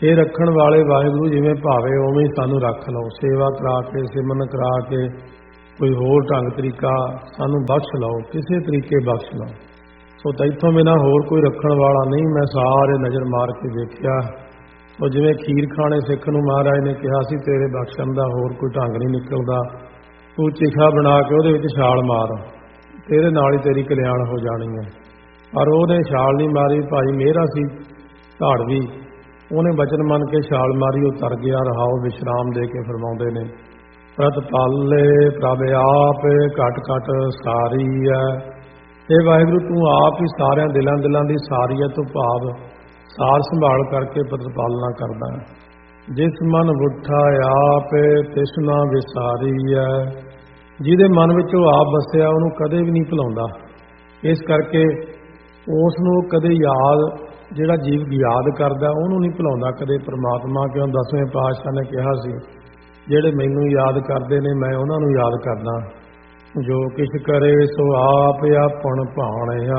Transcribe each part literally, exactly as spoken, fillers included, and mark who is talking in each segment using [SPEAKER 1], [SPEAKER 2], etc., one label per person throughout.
[SPEAKER 1] ਇਹ ਰੱਖਣ ਵਾਲੇ ਵਾਹਿਗੁਰੂ ਜਿਵੇਂ ਭਾਵੇਂ ਉਵੇਂ ਹੀ ਸਾਨੂੰ ਰੱਖ ਲਓ, ਸੇਵਾ ਕਰਾ ਕੇ ਸਿਮਰਨ ਕਰਾ ਕੇ ਕੋਈ ਹੋਰ ਢੰਗ ਤਰੀਕਾ ਸਾਨੂੰ ਬਖਸ਼ ਲਓ, ਕਿਸੇ ਤਰੀਕੇ ਬਖਸ਼ ਲਓ। ਸੋ ਤੈਥੋਂ ਬਿਨਾਂ ਹੋਰ ਕੋਈ ਰੱਖਣ ਵਾਲਾ ਨਹੀਂ। ਮੈਂ ਸਾਰੇ ਨਜ਼ਰ ਮਾਰ ਕੇ ਵੇਖਿਆ, ਉਹ ਜਿਵੇਂ ਖੀਰ ਖਾਣੇ ਸਿੱਖ ਨੂੰ ਮਹਾਰਾਜ ਨੇ ਕਿਹਾ ਸੀ ਤੇਰੇ ਬਖਸ਼ਣ ਦਾ ਹੋਰ ਕੋਈ ਢੰਗ ਨਹੀਂ ਨਿਕਲਦਾ, ਤੂੰ ਚਿਖਾ ਬਣਾ ਕੇ ਉਹਦੇ ਵਿੱਚ ਛਾਲ ਮਾਰ, ਤੇਰੇ ਨਾਲ ਹੀ ਤੇਰੀ ਕਲਿਆਣ ਹੋ ਜਾਣੀ ਹੈ। ਪਰ ਉਹਨੇ ਛਾਲ ਨਹੀਂ ਮਾਰੀ। ਭਾਈ ਮੇਰਾ ਸੀ ਧਾੜਵੀ, ਉਹਨੇ ਬਚਨ ਮੰਨ ਕੇ ਛਾਲ ਮਾਰੀ, ਉਹ ਤਰ ਗਿਆ। ਰਹਾਓ ਵਿਸ਼ਰਾਮ ਦੇ ਕੇ ਫਰਮਾਉਂਦੇ ਨੇ ਪ੍ਰਤ ਪਾਲੇ ਪ੍ਰਭ ਆਪ ਘਟ ਘਟ ਸਾਰੀ ਹੈ। ਇਹ ਵਾਹਿਗੁਰੂ ਤੂੰ ਆਪ ਹੀ ਸਾਰਿਆਂ ਦਿਲਾਂ ਦਿਲਾਂ ਦੀ ਸਾਰੀ ਹੈ, ਤੋਂ ਭਾਵ ਸਾਰ ਸੰਭਾਲ ਕਰਕੇ ਪ੍ਰਤਪਾਲਨਾ ਕਰਦਾ ਹੈ। ਜਿਸ ਮਨ ਬੁੱਠਾ ਆਪ ਤਿਸਨਾ ਵਿਸਾਰੀ ਹੈ। ਜਿਹਦੇ ਮਨ ਵਿੱਚ ਉਹ ਆਪ ਵਸਿਆ ਉਹਨੂੰ ਕਦੇ ਵੀ ਨਹੀਂ ਭੁਲਾਉਂਦਾ। ਇਸ ਕਰਕੇ ਉਸ ਨੂੰ ਕਦੇ ਯਾਦ, ਜਿਹੜਾ ਜੀਵ ਯਾਦ ਕਰਦਾ ਉਹਨੂੰ ਨਹੀਂ ਭੁਲਾਉਂਦਾ ਕਦੇ ਪ੍ਰਮਾਤਮਾ। ਕਿਉਂ ਦਸਵੇਂ ਪਾਤਸ਼ਾਹ ਨੇ ਕਿਹਾ ਸੀ ਜਿਹੜੇ ਮੈਨੂੰ ਯਾਦ ਕਰਦੇ ਨੇ ਮੈਂ ਉਹਨਾਂ ਨੂੰ ਯਾਦ ਕਰਦਾ। ਜੋ ਕਿਛ ਕਰੇ ਸੋ ਆਪ ਆਪਣ ਭਾਣਿਆ,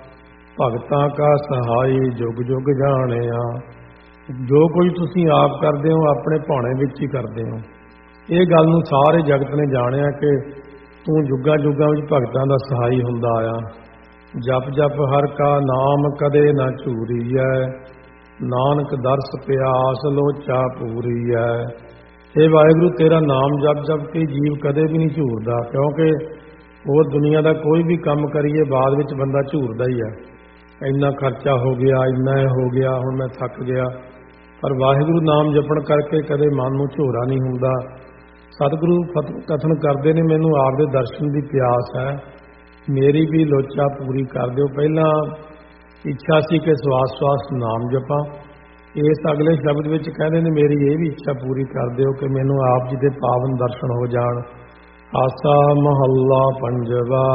[SPEAKER 1] ਭਗਤਾਂ ਕਾ ਸਹਾਈ ਜੁਗ ਜੁਗ ਜਾਣਿਆ। ਜੋ ਕੁਝ ਤੁਸੀਂ ਆਪ ਕਰਦੇ ਹੋ ਆਪਣੇ ਭਾਣੇ ਵਿੱਚ ਹੀ ਕਰਦੇ ਹੋ। ਇਹ ਗੱਲ ਨੂੰ ਸਾਰੇ ਜਗਤ ਨੇ ਜਾਣਿਆ ਕਿ ਤੂੰ ਜੁਗਾਂ ਜੁਗਾਂ ਵਿੱਚ ਭਗਤਾਂ ਦਾ ਸਹਾਈ ਹੁੰਦਾ ਆਇਆ। ਜਪ ਜਪ ਹਰ ਕਾ ਨਾਮ ਕਦੇ ਨਾ ਝੂਰੀਐ, ਨਾਨਕ ਦਰਸ ਪਿਆਸ ਲੋਚਾ ਪੂਰੀਐ। ਇਹ ਵਾਹਿਗੁਰੂ ਤੇਰਾ ਨਾਮ ਜਪ ਜਪ ਕੇ ਜੀਵ ਕਦੇ ਵੀ ਨਹੀਂ ਝੂਰਦਾ। ਕਿਉਂਕਿ ਹੋਰ ਦੁਨੀਆ ਦਾ ਕੋਈ ਵੀ ਕੰਮ ਕਰੀਏ ਬਾਅਦ ਵਿੱਚ ਬੰਦਾ ਝੂਰਦਾ ਹੀ ਹੈ। ਇੰਨਾ ਖਰਚਾ ਹੋ ਗਿਆ, ਇੰਨਾ ਹੋ ਗਿਆ, ਹੁਣ ਮੈਂ ਥੱਕ ਗਿਆ। ਪਰ ਵਾਹਿਗੁਰੂ ਨਾਮ ਜਪਣ ਕਰਕੇ ਕਦੇ ਮਨ ਨੂੰ ਝੋਰਾ ਨਹੀਂ ਹੁੰਦਾ। ਸਤਿਗੁਰੂ ਕਥਨ ਕਰਦੇ ਨੇ ਮੈਨੂੰ ਆਪ ਦੇ ਦਰਸ਼ਨ ਦੀ ਪਿਆਸ ਹੈ, ਮੇਰੀ ਵੀ ਲੋਚਾ ਪੂਰੀ ਕਰ ਦਿਓ। ਪਹਿਲਾਂ ਇੱਛਾ ਸੀ ਕਿ ਸਵਾਸ ਸਵਾਸ ਨਾਮ ਜਪਾਂ, ਇਸ ਅਗਲੇ ਸ਼ਬਦ ਵਿੱਚ ਕਹਿੰਦੇ ਨੇ ਮੇਰੀ ਇਹ ਵੀ ਇੱਛਾ ਪੂਰੀ ਕਰ ਦਿਓ ਕਿ ਮੈਨੂੰ ਆਪ ਜੀ ਦੇ ਪਾਵਨ ਦਰਸ਼ਨ ਹੋ ਜਾਣ। ਆਸਾ ਮਹੱਲਾ ਪੰਜਵਾ।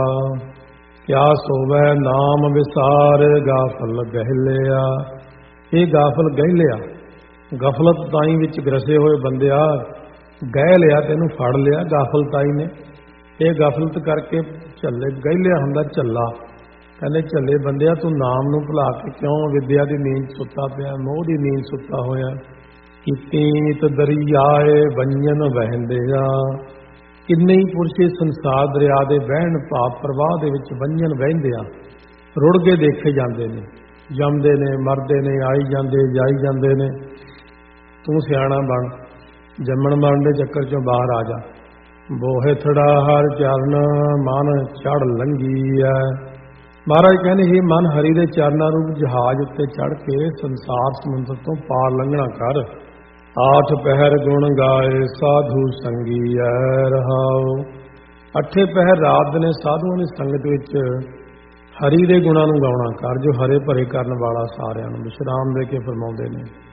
[SPEAKER 1] ਕਿਆ ਸੋਵੈ ਨਾਮ ਵਿਸਾਰ ਗਾਫਲ ਗਹਿਲਿਆ। ਇਹ ਗਾਫਲ ਗਹਿਲਿਆ, ਗਫਲਤ ਤਾਈ ਵਿੱਚ ਗਰਸੇ ਹੋਏ ਬੰਦਿਆ, ਗਹਿ ਲਿਆ ਤੈਨੂੰ ਫੜ ਲਿਆ ਗਾਫਲਤਾਈ ਨੇ। ਇਹ ਗਫਲਤ ਕਰਕੇ ਝੱਲੇ, ਗਹਿਲਿਆ ਹੁੰਦਾ ਝੱਲਾ। ਕਹਿੰਦੇ ਝੱਲੇ ਬੰਦਿਆ ਤੂੰ ਨਾਮ ਨੂੰ ਭੁਲਾ ਕੇ ਕਿਉਂ ਵਿਦਿਆ ਦੀ ਨੀਂਦ ਸੁੱਤਾ ਪਿਆ, ਮੋਹ ਦੀ ਨੀਂਦ ਸੁੱਤਾ ਹੋਇਆ। ਕੀਤੀਤ ਦਰਿਆਏ ਵੰਜਨ ਵਹਿੰਦਿਆ। ਕਿੰਨੇ ਹੀ ਪੁਰਸ਼ੇ ਸੰਸਾਰ ਦਰਿਆ ਦੇ ਵਹਿਣ ਭਾਵ ਪ੍ਰਵਾਹ ਦੇ ਵਿੱਚ ਵੰਜਨ ਵਹਿੰਦੇ ਆ, ਰੁੜ ਕੇ ਦੇਖੇ ਜਾਂਦੇ ਨੇ, ਜੰਮਦੇ ਨੇ, ਮਰਦੇ ਨੇ, ਆਈ ਜਾਂਦੇ ਜਾਈ ਜਾਂਦੇ ਨੇ। ਤੂੰ ਸਿਆਣਾ ਬਣ, ਜੰਮਣ ਮਰਨ ਦੇ ਚੱਕਰ ਚੋਂ ਬਾਹਰ ਆ ਜਾ। ਬੋਹੇ ਥੜਾ ਹਰ ਚਰਨ ਮਨ ਚੜ ਲੰਗੀ ਹੈ। ਮਹਾਰਾਜ ਕਹਿੰਦੇ ਇਹ ਮਨ ਹਰੀ ਦੇ ਚਰਨਾਂ ਰੂਪ ਜਹਾਜ਼ ਉੱਤੇ ਚੜ੍ਹ ਕੇ ਸੰਸਾਰ ਸਮੁੰਦਰ ਤੋਂ ਪਾਰ ਲੰਘਣਾ ਕਰ। ਆਠ ਪਹਿਰ ਗੁਣ ਗਾਏ ਸਾਧੂ ਸੰਗੀਐ ਰਹਾਉ। ਅੱਠੇ ਪਹਿਰ ਰਾਤ ਨੇ ਸਾਧੂਆਂ ਦੀ ਸੰਗਤ ਵਿੱਚ ਹਰੀ ਦੇ ਗੁਣਾਂ ਨੂੰ ਗਾਉਣਾ ਕਰ, ਜੋ ਹਰੇ ਭਰੇ ਕਰਨ ਵਾਲਾ ਸਾਰਿਆਂ ਨੂੰ। ਵਿਸ਼ਰਾਮ ਦੇ ਕੇ ਫਰਮਾਉਂਦੇ ਨੇ